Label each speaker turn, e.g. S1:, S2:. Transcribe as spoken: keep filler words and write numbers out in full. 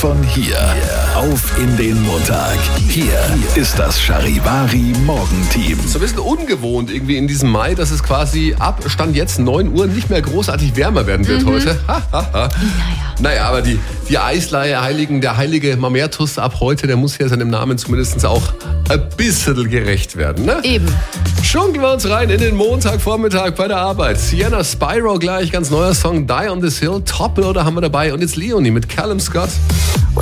S1: Von hier auf in den Montag. Hier ist das Charivari Morgenteam.
S2: So ein bisschen ungewohnt irgendwie in diesem Mai, dass es quasi ab Stand jetzt neun Uhr nicht mehr großartig wärmer werden wird mhm. heute. Ha, ha, ha. Naja. naja, aber die, die Eisleihe Heiligen, der heilige Mamertus ab heute, der muss ja seinem Namen zumindest auch ein bisschen gerecht werden. Ne?
S3: Eben.
S2: Schunken wir uns rein in den Montagvormittag bei der Arbeit. Sienna Spyro gleich, ganz neuer Song, Die on this Hill. Toploader haben wir dabei und jetzt Leonie mit Callum Scott.